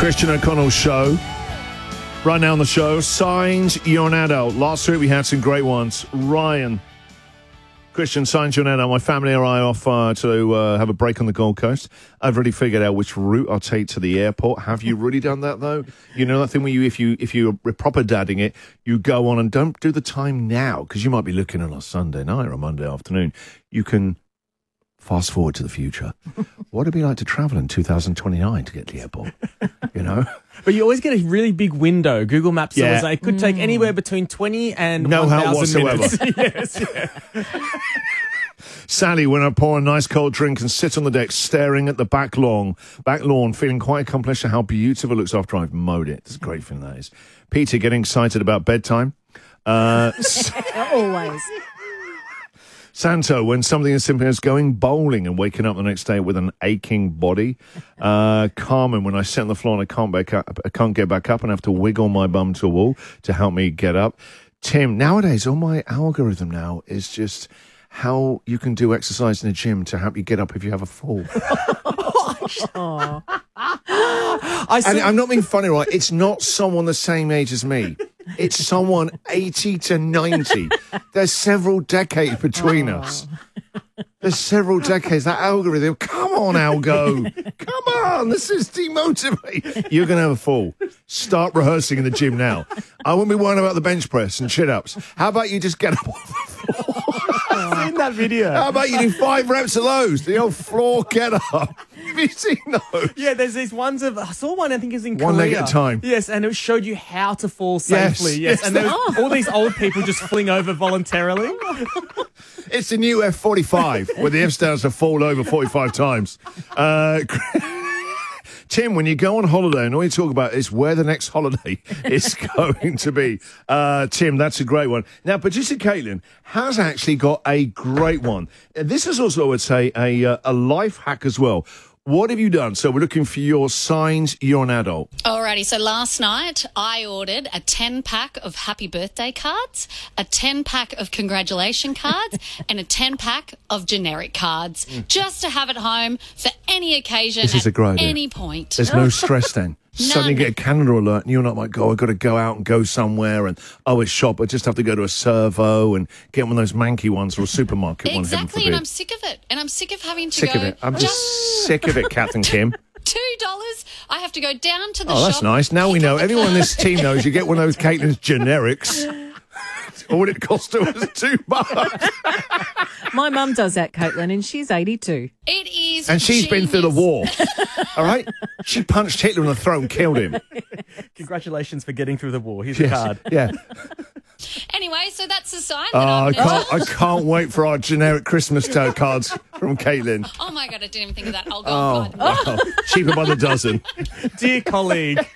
Christian O'Connell Show. Right now on the show, Signs You're an Adult. Last week we had some great ones. Ryan, Christian, Signs You're an Adult. My family and I are off to have a break on the Gold Coast. I've already figured out which route I'll take to the airport. Have you really done that, though? You know that thing where if you're proper dadding it, you go on and don't do the time now, because you might be looking on a Sunday night or a Monday afternoon. You can fast forward to the future. What would it be like to travel in 2029 to get to the airport? You know? But you always get a really big window. Google Maps says it could take anywhere between 20 and 1,000 minutes. Yes, yeah. Sally, when I pour a nice cold drink and sit on the deck staring at the back lawn, feeling quite accomplished at how beautiful it looks after I've mowed it. It's a great feeling, that is. Peter, getting excited about bedtime. Always. Santo, when something as simple as going bowling and waking up the next day with an aching body. Carmen, when I sit on the floor and I can't get back up and have to wiggle my bum to a wall to help me get up. Tim, nowadays, all my algorithm now is just how you can do exercise in the gym to help you get up if you have a fall. And I'm not being funny, right? It's not someone the same age as me. It's someone 80 to 90. There's several decades between us. There's several decades. That algorithm, come on, Algo. Come on, this is demotivating. You're going to have a fall. Start rehearsing in the gym now. I won't be worrying about the bench press and chin-ups. How about you just get up off the floor? I've seen that video. How about you do 5 reps of those? The old floor get up. Have you seen those? Yeah, there's these ones of... I saw one, I think it was in Korea. One leg at a time. Yes, and it showed you how to fall safely. Yes. And there was all these old people just fling over voluntarily. It's the new F45, where the F stands to fall over 45 times. Tim, when you go on holiday and all you talk about is where the next holiday is going to be. Tim, that's a great one. Now, producer Caitlin has actually got a great one. This is also, I would say, a life hack as well. What have you done? So we're looking for your signs you're an adult. Alrighty, so last night I ordered a 10-pack of happy birthday cards, a 10-pack of congratulation cards, and a 10-pack of generic cards, just to have at home for any occasion at any point. There's no stress then. Suddenly you get a calendar alert and you're not like, I've got to go out and go somewhere and, it's shop. I just have to go to a servo and get one of those manky ones or a supermarket one. Exactly, and I'm sick of it. And I'm sick of having to Sick of it. I'm just sick of it, Kath and Kim. $2. I have to go down to the shop. Oh, that's nice. Now we know. Everyone in this team knows you get one of those Caitlin's generics. All it cost her was $2. My mum does that, Caitlin, and she's 82. It is. And she's been through the war. All right? She punched Hitler in the throat and killed him. Congratulations for getting through the war. Here's your card. Yeah. Anyway, so that's a sign that I can't wait for our generic Christmas cards from Caitlin. Oh, my God, I didn't even think of that. Oh, God. Wow. Cheaper by the dozen. Dear colleague.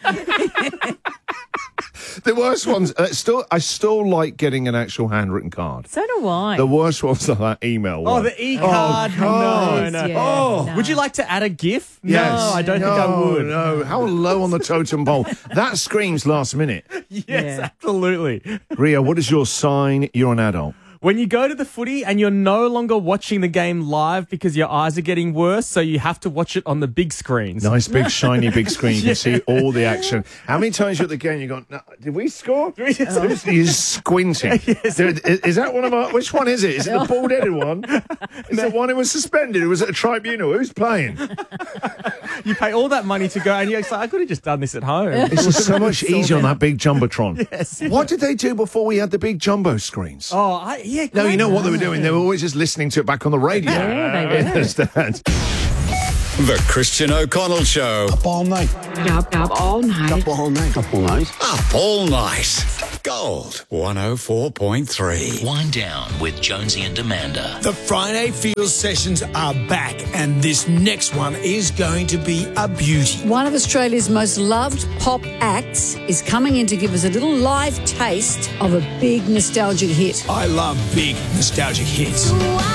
The worst ones, I still like getting an actual handwritten card. So do I. The worst ones are that email one. Oh, the e-card. Oh, no. Yeah, Would you like to add a GIF? Yes. No, I don't think I would. No, how low on the totem pole. That screams last minute. Yes, absolutely. Ria, what is your sign you're an adult? When you go to the footy and you're no longer watching the game live because your eyes are getting worse, so you have to watch it on the big screens. Nice, big, shiny, big screen. You can see all the action. How many times you're at the game you go, no, did we score? You're squinting. Yes. Is that one of our... Which one is it? Is it the bald-headed one? Is it one who was suspended? Or was it a tribunal? Who's playing? You pay all that money to go and you're like, I could have just done this at home. It's just so much easier on that big Jumbotron. Yes. What did they do before we had the big jumbo screens? No, you know what they were doing? They were always just listening to it back on the radio. Yeah, they were. Understand? The Christian O'Connell Show. Up all night. Up all night. Up all night. Up all night. Up all night. Gold 104.3. Wind down with Jonesy and Amanda. The Friday Feels sessions are back, and this next one is going to be a beauty. One of Australia's most loved pop acts is coming in to give us a little live taste of a big nostalgic hit. I love big nostalgic hits.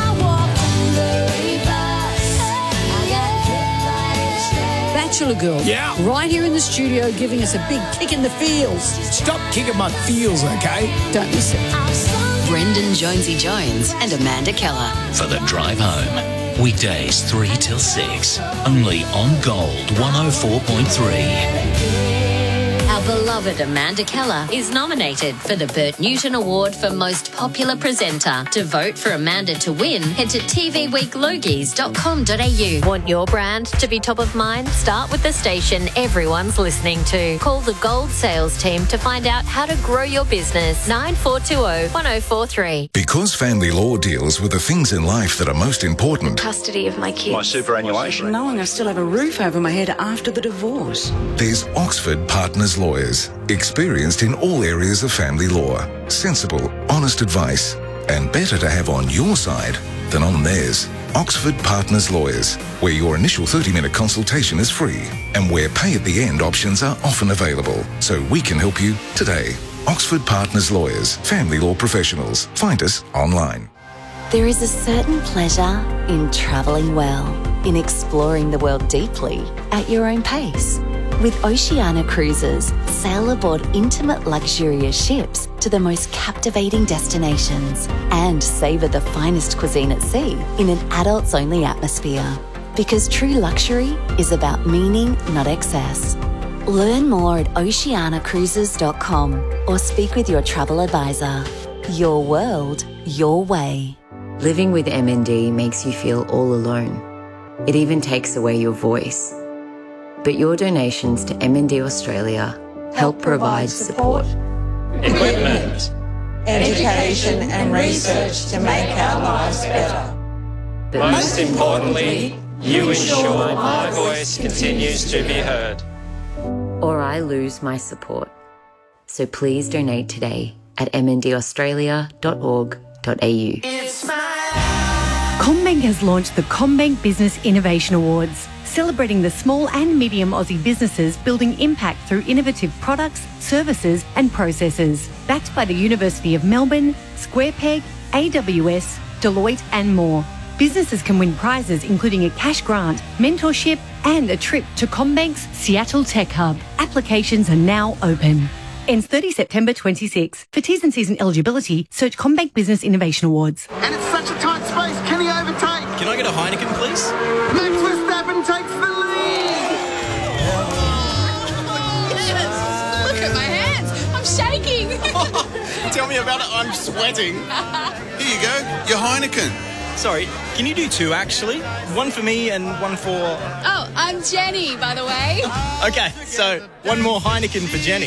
Bachelor Girl. Yeah. Right here in the studio giving us a big kick in the feels. Stop kicking my feels, okay? Don't miss it. Brendan Jonesy Jones and Amanda Keller. For the drive home. Weekdays 3 till 6. Only on Gold 104.3. Our beloved Amanda Keller is nominated for the Bert Newton Award for Most Popular Presenter. To vote for Amanda to win, head to tvweeklogies.com.au. Want your brand to be top of mind? Start with the station everyone's listening to. Call the Gold sales team to find out how to grow your business. 9420 1043. Because family law deals with the things in life that are most important. Custody of my kids. My superannuation. Knowing I still have a roof over my head after the divorce. There's Oxford Partners Lawyers, experienced in all areas of family law. Sensible, honest advice, and better to have on your side than on theirs. Oxford Partners Lawyers, where your initial 30-minute consultation is free and where pay at the end options are often available. So we can help you today. Oxford Partners Lawyers, family law professionals. Find us online. There is a certain pleasure in travelling well, in exploring the world deeply at your own pace. With Oceania Cruises, sail aboard intimate luxurious ships to the most captivating destinations and savour the finest cuisine at sea in an adults-only atmosphere. Because true luxury is about meaning, not excess. Learn more at oceanacruises.com or speak with your travel advisor. Your world, your way. Living with MND makes you feel all alone. It even takes away your voice. But your donations to MND Australia help provide support, equipment, education and research to make our lives better. But most importantly, you ensure my voice continues to be heard. Or I lose my support. So please donate today at mndaustralia.org.au. CommBank has launched the CommBank Business Innovation Awards, celebrating the small and medium Aussie businesses building impact through innovative products, services and processes. Backed by the University of Melbourne, SquarePeg, AWS, Deloitte and more. Businesses can win prizes including a cash grant, mentorship and a trip to CommBank's Seattle Tech Hub. Applications are now open. Ends 30 September 26. For T's and C's and eligibility, search CommBank Business Innovation Awards. And it's such a tight space. Can he overtake? Can I get a Heineken, please? Max Verstappen takes the lead. Yes. Look at my hands. I'm shaking. Tell me about it. I'm sweating. Here you go. Your Heineken. Sorry, can you do two, actually? One for me and one for... Oh, I'm Jenny, by the way. Okay, so one more Heineken for Jenny.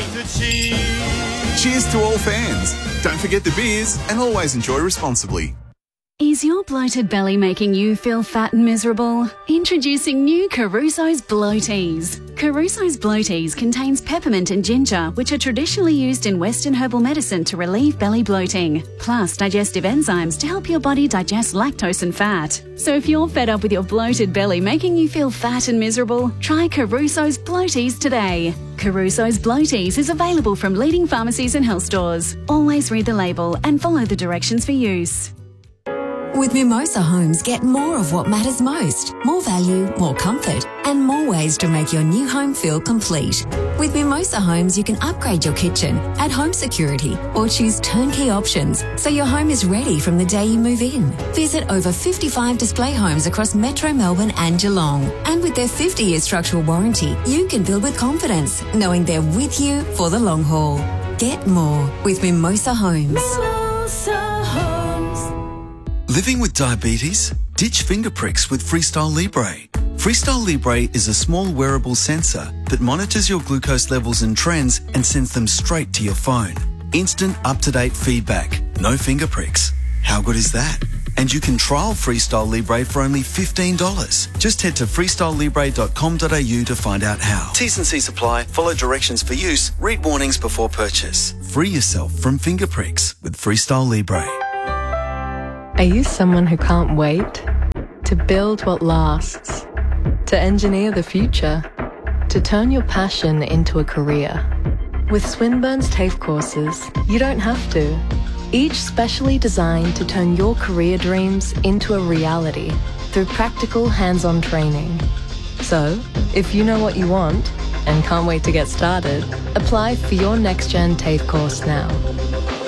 Cheers to all fans. Don't forget the beers and always enjoy responsibly. Is your bloated belly making you feel fat and miserable? Introducing new Caruso's Bloaties. Caruso's Bloaties contains peppermint and ginger, which are traditionally used in Western herbal medicine to relieve belly bloating, plus digestive enzymes to help your body digest lactose and fat. So if you're fed up with your bloated belly making you feel fat and miserable, try Caruso's Bloaties today. Caruso's Bloaties is available from leading pharmacies and health stores. Always read the label and follow the directions for use. With Mimosa Homes, get more of what matters most. More value, more comfort, and more ways to make your new home feel complete. With Mimosa Homes, you can upgrade your kitchen, add home security, or choose turnkey options so your home is ready from the day you move in. Visit over 55 display homes across Metro Melbourne and Geelong. And with their 50-year structural warranty, you can build with confidence, knowing they're with you for the long haul. Get more with Mimosa Homes. Mimosa Homes. Living with diabetes? Ditch finger pricks with Freestyle Libre. Freestyle Libre is a small wearable sensor that monitors your glucose levels and trends and sends them straight to your phone. Instant up-to-date feedback. No finger pricks. How good is that? And you can trial Freestyle Libre for only $15. Just head to freestylelibre.com.au to find out how. T's and C's apply. Follow directions for use. Read warnings before purchase. Free yourself from finger pricks with Freestyle Libre. Are you someone who can't wait? To build what lasts? To engineer the future? To turn your passion into a career? With Swinburne's TAFE courses, you don't have to. Each specially designed to turn your career dreams into a reality through practical hands-on training. So, if you know what you want and can't wait to get started, apply for your NextGen TAFE course now.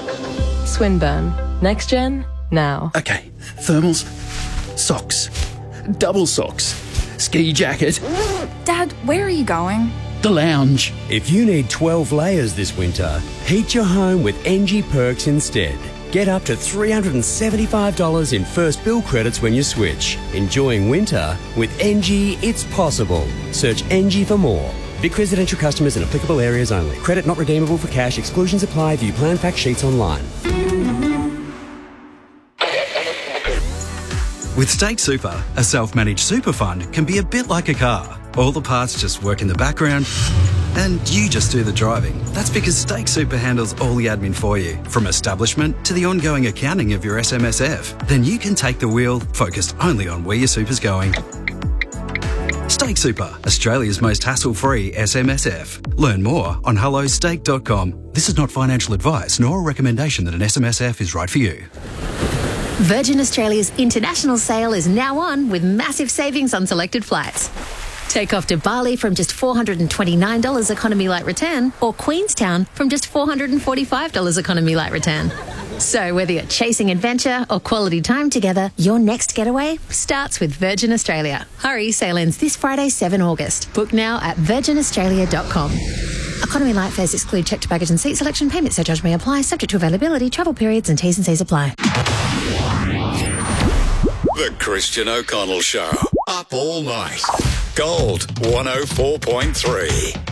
Swinburne. NextGen now. Okay, thermals, socks, double socks, ski jacket. Dad, where are you going? The lounge. If you need 12 layers this winter, heat your home with NG Perks instead. Get up to $375 in first bill credits when you switch. Enjoying winter with NG, it's possible. Search NG for more. Vic residential customers in applicable areas only. Credit not redeemable for cash. Exclusions apply. View plan fact sheets online. With State Super, a self-managed super fund can be a bit like a car. All the parts just work in the background and you just do the driving. That's because Stake Super handles all the admin for you, from establishment to the ongoing accounting of your SMSF. Then you can take the wheel, focused only on where your super's going. Stake Super, Australia's most hassle-free SMSF. Learn more on hellostake.com. This is not financial advice nor a recommendation that an SMSF is right for you. Virgin Australia's international sale is now on with massive savings on selected flights. Take off to Bali from just $429 economy light return, or Queenstown from just $445 economy light return. So whether you're chasing adventure or quality time together, your next getaway starts with Virgin Australia. Hurry, sale ends this Friday, 7 August. Book now at virginaustralia.com. Economy light fares exclude checked baggage and seat selection. Payment surcharge may apply, subject to availability, travel periods and T's and C's apply. The Christian O'Connell Show. Up all night. Gold 104.3.